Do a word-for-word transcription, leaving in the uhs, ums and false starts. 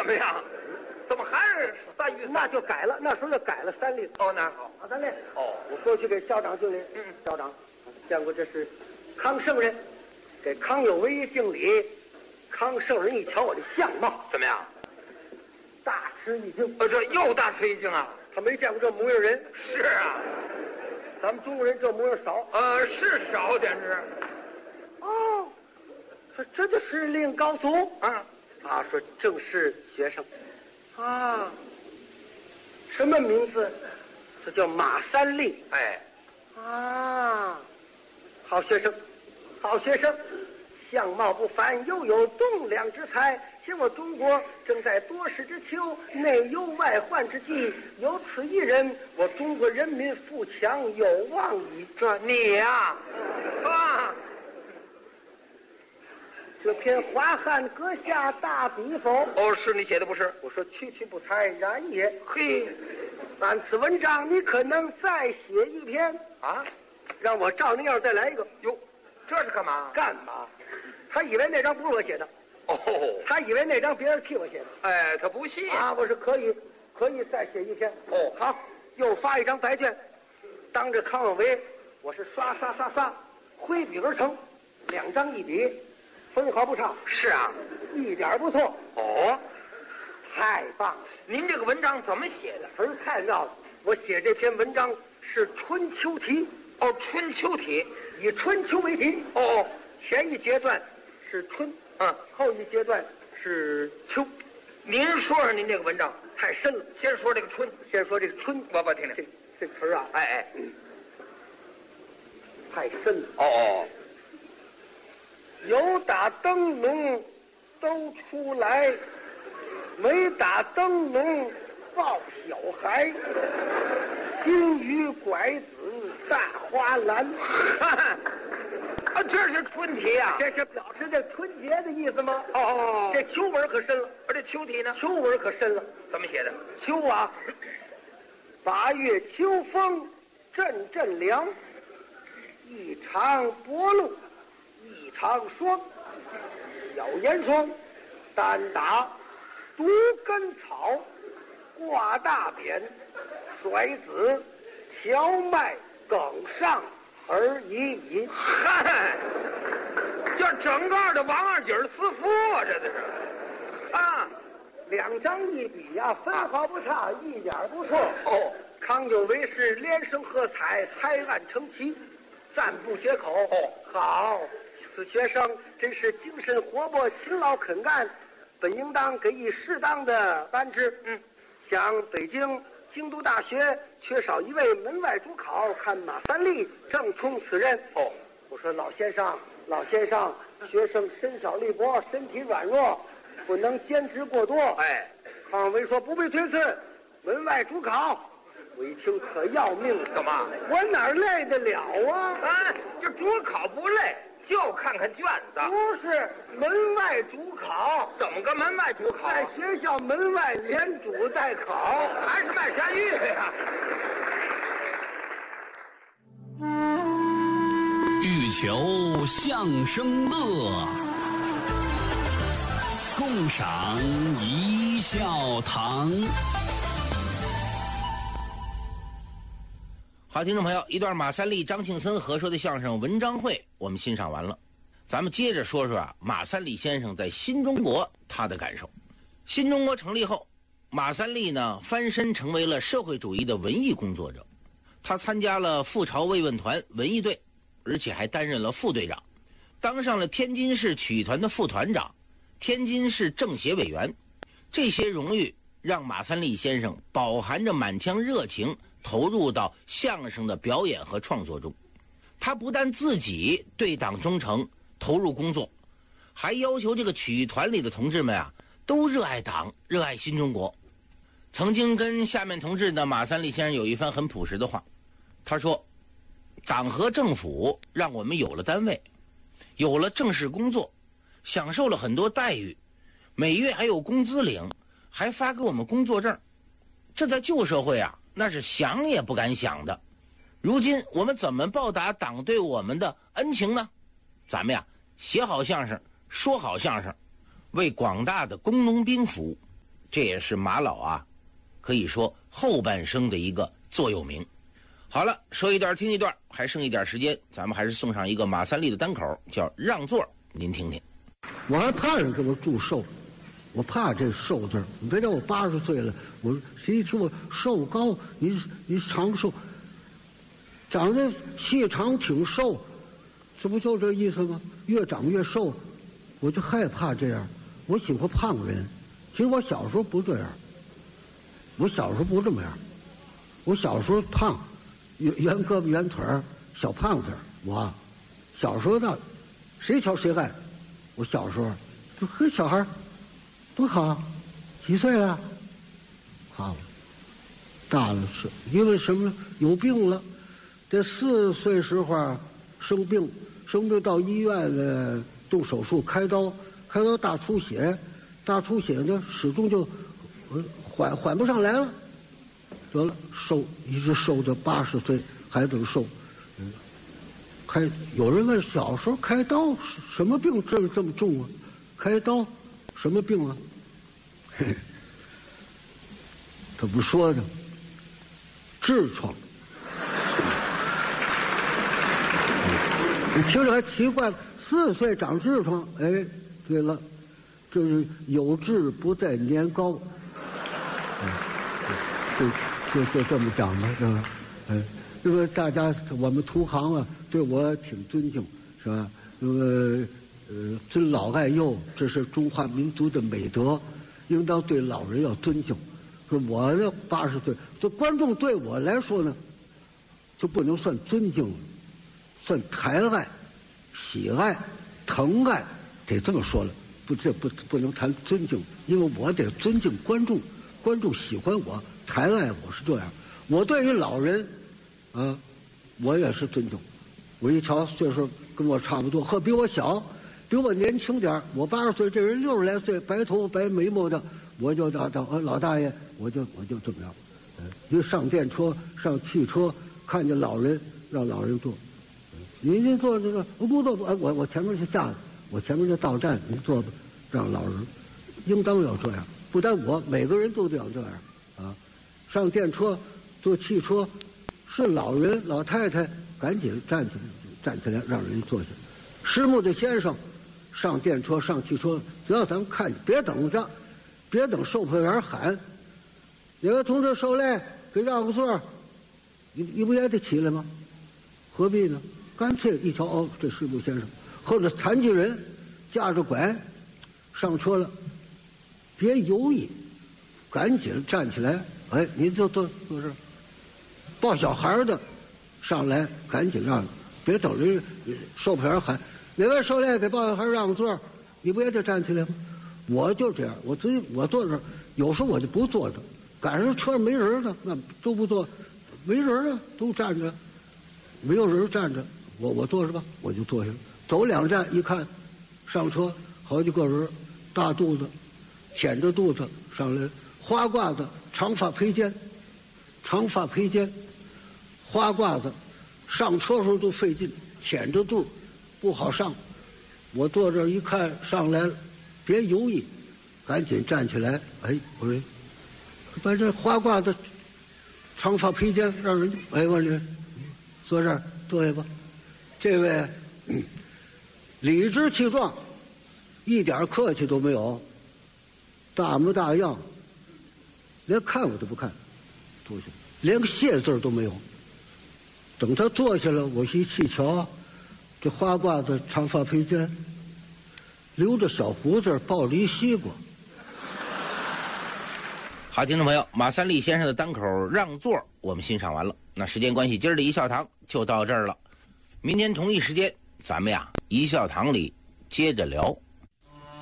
怎么样？怎么还是三玉？ 那就改了，那时候就改了三令。 哦，那好， 马三令。 哦， 我过去给校长敬礼。 嗯， 校长，见过这是康圣人，给康有为敬礼。康圣人一瞧我的相貌， 怎么样？ 大吃一惊。 呃，这又大吃一惊啊！ 他没见过这模样人。 是啊， 咱们中国人这模样少。 呃，是少点是。 哦，说这就是令高祖啊。 啊，说正是学生。啊，什么名字？这叫马三立。 哎， 啊，好学生，好学生，相貌不凡，又有栋梁之才。现我中国正在多事之秋，内忧外患之际，有此一人，我中国人民富强有望矣。 这你呀、啊，啊， 这篇华汉阁下大笔否？ 哦，是你写的不是？ 我说区区不才，然也。 嘿， 按此文章，你可能再写一篇啊？ 让我照那样再来一个。 哟，这是干嘛？ 干嘛？他以为那张不是我写的。 哦， 他以为那张别人替我写的。 哎，他不信啊！我说可以，可以再写一篇。 哦， 好，又发一张白卷，当着康有为，我是刷刷刷刷，挥笔而成，两张一笔，分毫不差。 是啊， 一点不错。 哦， 太棒了！ 您这个文章怎么写的？ 词儿太妙了。我写这篇文章是春秋题。 哦，春秋题， 以春秋为题。 哦， 前一阶段是春。 嗯， 后一阶段是秋。 您说说您这个文章太深了， 先说这个春， 先说这个春， 我我听听。 这这词儿啊， 哎哎， 嗯，太深了。 哦哦， 有打灯笼都出来，没打灯笼抱小孩，金鱼拐子大花篮。 啊，这是春题啊！ 这是表示这春节的意思吗？ 哦哦， 这秋文可深了。 而这秋题呢？ 秋文可深了。 怎么写的？ 秋啊，八月秋风阵阵凉，一场薄露一场霜，小严霜单打独根草，挂大扁甩子荞麦梗上而已矣。 嗨，这整个的王二姐私服啊，这都是啊， 两张一笔呀、啊，分毫不差，一点不错。 哦， 康有为是连声喝彩，拍案称奇，赞不绝口。 哦， 好，此学生真是精神活泼，勤劳肯干，本应当给予适当的班制。 嗯， 像北京京都大学缺少一位门外主考，看马三立正充此任。 哦， 我说老先生，老先生，学生身少力薄，身体软弱，不能兼职过多。 哎， 康有为说不必推辞，门外主考。我一听可要命了， 干嘛？ 我哪累得了啊？ 哎，这主考不累，就看看卷子。 不是门外主考， 怎么个门外主考？ 在学校门外连主带考， 还是卖山芋呀？ 欲求相声乐，共赏一笑堂。 好，听众朋友，一段马三立、张庆森合说的相声《文章会》我们欣赏完了，咱们接着说说啊，马三立先生在新中国他的感受。新中国成立后，马三立呢翻身成为了社会主义的文艺工作者，他参加了赴朝慰问团文艺队，而且还担任了副队长，当上了天津市曲艺团的副团长、天津市政协委员。这些荣誉让马三立先生饱含着满腔热情投入到相声的表演和创作中。他不但自己对党忠诚，投入工作，还要求这个曲艺团里的同志们啊，都热爱党，热爱新中国。曾经跟下面同志的马三立先生有一番很朴实的话，他说，党和政府让我们有了单位，有了正式工作，享受了很多待遇，每月还有工资领，还发给我们工作证。这在旧社会啊，那是想也不敢想的。如今我们怎么报答党对我们的恩情呢？咱们呀，写好相声，说好相声，为广大的工农兵服务。 这也是马老啊，可以说后半生的一个座右铭。好了，说一段听一段，还剩一点时间，咱们还是送上一个马三立的单口，叫《让座》，您听听。 我还怕人给我祝寿，我怕这寿字儿。你别叫我八十岁了，我谁一听我寿高，你你长寿，长得细长挺瘦，这不就这意思吗？越长越瘦，我就害怕这样。我喜欢胖人，其实我小时候不这样，我小时候不这么样，我小时候胖，圆圆胳膊圆腿儿，小胖子。我小时候呢，谁瞧谁爱。我小时候就和小孩多好，几岁了？好，大了是因为什么呢？有病了。这四岁时候生病，生病到医院呢，动手术开刀，开刀大出血，大出血呢始终就缓缓不上来了。得了，瘦一直瘦到八十岁还能瘦。嗯，开有人问小时候开刀什么病治这么重啊？开刀什么病啊？嘿嘿，他不说的，痔疮。你听着还奇怪，四岁长痔疮，哎，对了，这是有志不在年高。就就就这么讲吧，是吧？哎，这个大家我们同行啊，对我挺尊敬，是吧？这个呃，尊老爱幼，这是中华民族的美德，应当对老人要尊敬。说我这八十岁，这观众对我来说呢，就不能算尊敬了，算抬爱、喜爱、疼爱，得这么说了。不，这不不能谈尊敬，因为我得尊敬观众，观众喜欢我，抬爱我是这样。我对于老人，啊，我也是尊重。我一瞧岁数跟我差不多，或比我小，比我年轻点我八十岁，这人六十来岁，白头白眉毛的，我就当当老大爷，我就我就这么样。嗯，一上电车、上汽车，看见老人，让老人坐。您您坐这个，我不坐不，我我前面就下来，我前面就到站，您坐吧，让老人，应当要这样。不但我，每个人都得要这样啊。上电车、坐汽车，是老人老太太赶紧站起来，站起来让人坐下。师母的先生上电车、上汽车，只要咱们看见，别等着，别等售票员喊，哪位同志受累，给让个座，你你不也得起来吗？何必呢？干脆一瞧，哦，这师母先生，或者残疾人架着拐上车了，别犹豫，赶紧站起来。哎，您就坐坐这儿。抱小孩的上来，赶紧让，别等人售票员喊哪位受累给抱小孩让个座，你不也得站起来吗？我就这样，我自己我坐这儿，有时候我就不坐着，赶上车上没人呢，那都不坐，没人啊，都站着，没有人站着，我我坐着吧，我就坐下了。走两站一看，上车好几个人，大肚子，腆着肚子上来，花褂子，长发披肩，长发披肩，花褂子，上车时候都费劲，腆着肚不好上。我坐这儿一看上来了，别犹豫，赶紧站起来。哎，我说把这花褂子、长发披肩让人，哎，我这坐这儿坐下吧。这位、嗯、理直气壮，一点客气都没有，大模大样，连看我都不看，坐下，连个谢字都没有。等他坐下了，我一气瞧，这花褂子、长发披肩，留着小胡子，抱着一西瓜。 好，听众朋友，马三立先生的单口《让座》我们欣赏完了。那时间关系，今儿的一笑堂就到这儿了。明天同一时间，咱们呀一笑堂里接着聊。